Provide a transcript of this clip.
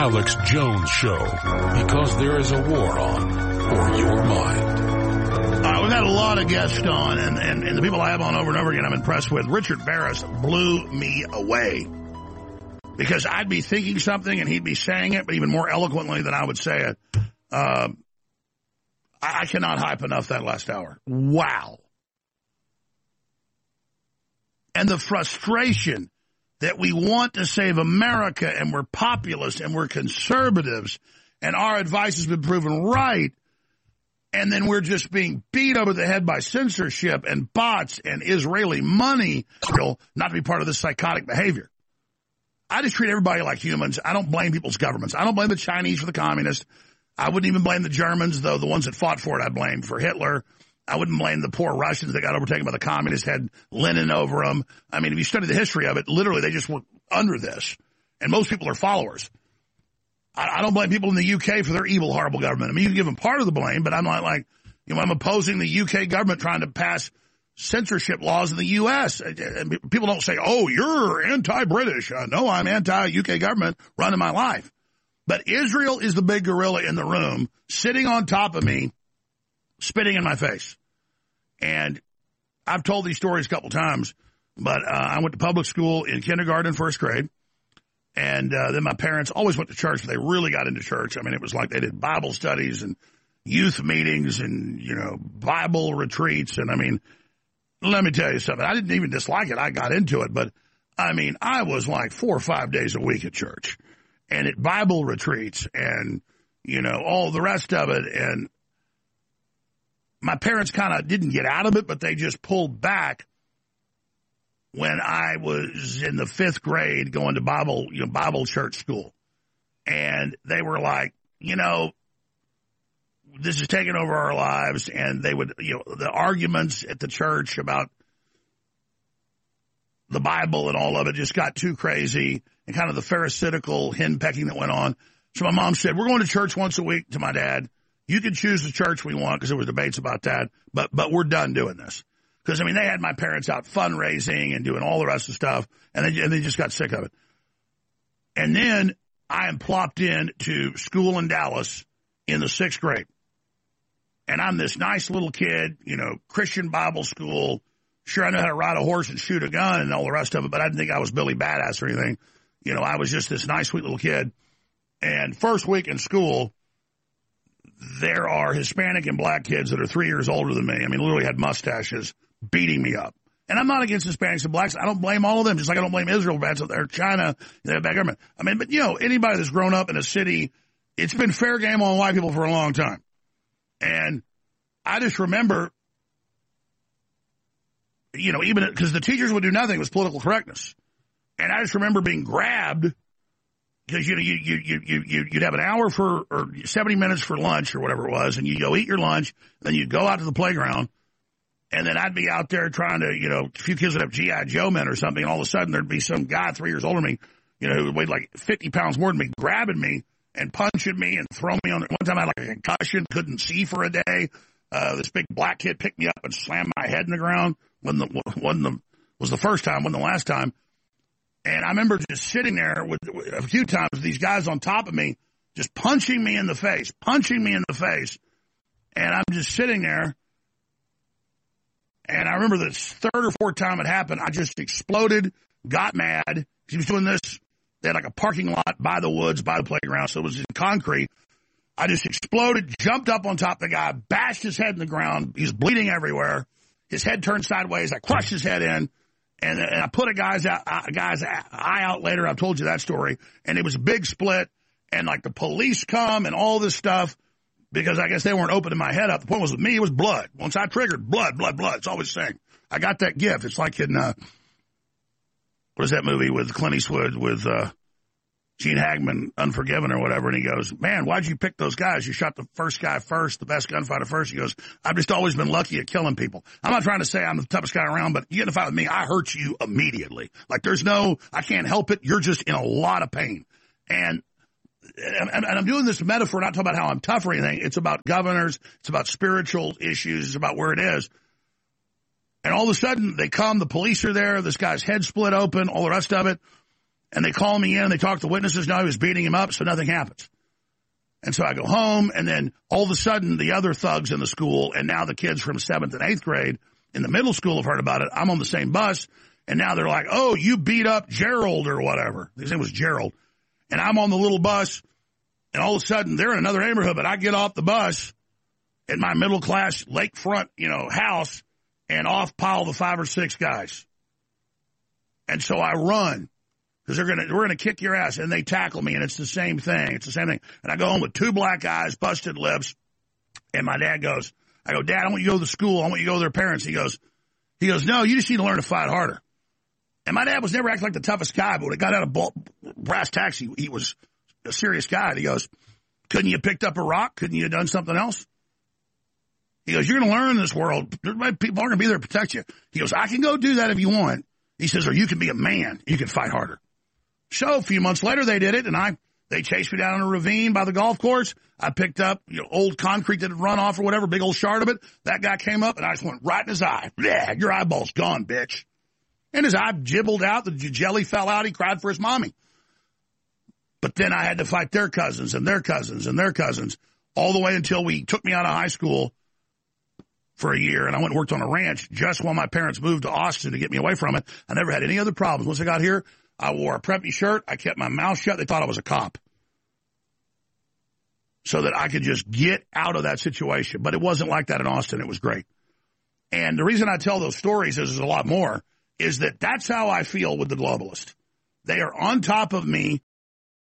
Alex Jones Show, because there is a war on for your mind. We've had a lot of guests on, and the people I have on over and over again I'm impressed with. Richard Barris blew me away because I'd be thinking something and he'd be saying it, but even more eloquently than I would say it. I cannot hype enough that last hour. Wow. And the frustration that we want to save America and we're populists and we're conservatives and our advice has been proven right, and then we're just being beat over the head by censorship and bots and Israeli money, not to be part of this psychotic behavior. I just treat everybody like humans. I don't blame people's governments. I don't blame the Chinese for the communists. I wouldn't even blame the Germans, though the ones that fought for it I blamed for Hitler. I wouldn't blame the poor Russians that got overtaken by the communists, had Lenin over them. I mean, if you study the history of it, literally they just were under this. And most people are followers. I don't blame people in the UK for their evil, horrible government. I mean, you can give them part of the blame, but I'm not like, I'm opposing the UK government trying to pass censorship laws in the U.S. People don't say, oh, you're anti-British. No, I'm anti-UK government running my life. But Israel is the big gorilla in the room, sitting on top of me, spitting in my face. And I've told these stories a couple times, but I went to public school in kindergarten, first grade. And then my parents always went to church, but they really got into church. I mean, it was like they did Bible studies and youth meetings and, Bible retreats. And, I mean, let me tell you something. I didn't even dislike it. I got into it. But, I mean, I was like 4 or 5 days a week at church and at Bible retreats and, all the rest of it. And my parents kind of didn't get out of it, but they just pulled back when I was in the 5th grade going to Bible church school. And they were like, this is taking over our lives. And they would, the arguments at the church about the Bible and all of it just got too crazy, and kind of the pharisaical henpecking that went on. So my mom said, we're going to church once a week to my dad. You can choose the church we want, because there were debates about that, but we're done doing this. Because, I mean, they had my parents out fundraising and doing all the rest of the stuff, and they just got sick of it. And then I am plopped into school in Dallas in the 6th grade. And I'm this nice little kid, Christian Bible school. Sure, I know how to ride a horse and shoot a gun and all the rest of it, but I didn't think I was Billy Badass or anything. I was just this nice, sweet little kid. And first week in school, there are Hispanic and black kids that are 3 years older than me. I mean, literally had mustaches, beating me up. And I'm not against Hispanics and blacks. I don't blame all of them, just like I don't blame Israel bad stuff there, China, they have bad government. I mean, but, anybody that's grown up in a city, it's been fair game on white people for a long time. And I just remember, even because the teachers would do nothing, it was political correctness. And I just remember being grabbed because, you'd have an hour or 70 minutes for lunch or whatever it was, and you go eat your lunch, then you'd go out to the playground. And then I'd be out there trying to, a few kids would have G.I. Joe men or something, and all of a sudden there'd be some guy 3 years older than me, who weighed like 50 pounds more than me, grabbing me and punching me and throwing me on the. One time I had like a concussion, couldn't see for a day. This big black kid picked me up and slammed my head in the ground. Was the first time, wasn't the last time. And I remember just sitting there with a few times with these guys on top of me, just punching me in the face. And I'm just sitting there. And I remember the 3rd or 4th time it happened, I just exploded, got mad. He was doing this. They had like a parking lot by the woods, by the playground, so it was in concrete. I just exploded, jumped up on top of the guy, bashed his head in the ground. He's bleeding everywhere. His head turned sideways. I crushed his head in, and I put a guy's eye out later. I've told you that story. And it was a big split, and like the police come and all this stuff. Because I guess they weren't opening my head up. The point was with me, it was blood. Once I triggered, blood. It's always the same. I got that gift. It's like in, what is that movie with Clint Eastwood with Gene Hackman, Unforgiven or whatever, and he goes, man, why'd you pick those guys? You shot the first guy first, the best gunfighter first. He goes, I've just always been lucky at killing people. I'm not trying to say I'm the toughest guy around, but you get in a fight with me, I hurt you immediately. Like I can't help it. You're just in a lot of pain. And I'm doing this metaphor, not talking about how I'm tough or anything. It's about governors. It's about spiritual issues. It's about where it is. And all of a sudden, they come. The police are there. This guy's head split open, all the rest of it. And they call me in and they talk to witnesses. No, he was beating him up, so nothing happens. And so I go home, and then all of a sudden the other thugs in the school, and now the kids from 7th and 8th grade in the middle school have heard about it. I'm on the same bus, and now they're like, oh, you beat up Gerald or whatever. His name was Gerald. And I'm on the little bus, and all of a sudden they're in another neighborhood, but I get off the bus at my middle-class lakefront, house, and off pile the 5 or 6 guys. And so I run. Because we're gonna kick your ass, and they tackle me, and it's the same thing. It's the same thing. And I go home with 2 black eyes, busted lips, and my dad goes, I go, Dad, I want you to go to the school. I want you to go to their parents. He goes, no, you just need to learn to fight harder. And my dad was never acting like the toughest guy, but when it got out of brass tacks, he was a serious guy. And he goes, couldn't you have picked up a rock? Couldn't you have done something else? He goes, you're going to learn in this world. People aren't going to be there to protect you. He goes, I can go do that if you want. He says, or you can be a man. You can fight harder. So a few months later, they did it, and they chased me down in a ravine by the golf course. I picked up old concrete that had run off or whatever, big old shard of it. That guy came up, and I just went right in his eye. Yeah, your eyeball's gone, bitch. And his eye jibbled out. The jelly fell out. He cried for his mommy. But then I had to fight their cousins and their cousins and their cousins all the way until we took me out of high school for a year, and I went and worked on a ranch just while my parents moved to Austin to get me away from it. I never had any other problems. Once I got here, I wore a preppy shirt. I kept my mouth shut. They thought I was a cop so that I could just get out of that situation. But it wasn't like that in Austin. It was great. And the reason I tell those stories is there's a lot more, is that that's how I feel with the globalist. They are on top of me.